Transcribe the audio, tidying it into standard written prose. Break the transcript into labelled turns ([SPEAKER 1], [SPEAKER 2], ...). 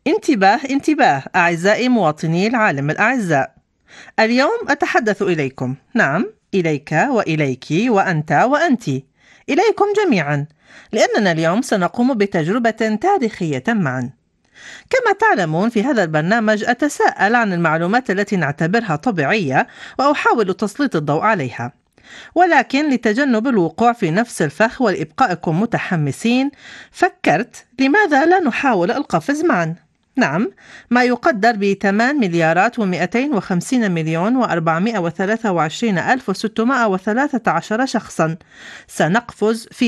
[SPEAKER 1] انتباه انتباه أعزائي مواطني العالم الأعزاء، اليوم أتحدث إليكم، نعم إليك وإليك وأنت وأنت، إليكم جميعا، لأننا اليوم سنقوم بتجربة تاريخية معا. كما تعلمون في هذا البرنامج أتساءل عن المعلومات التي نعتبرها طبيعية وأحاول تسليط الضوء عليها، ولكن لتجنب الوقوع في نفس الفخ ولإبقائكم متحمسين فكرت لماذا لا نحاول القفز معا؟ نعم، ما يقدر ب8,250,423,613 شخصا سنقفز في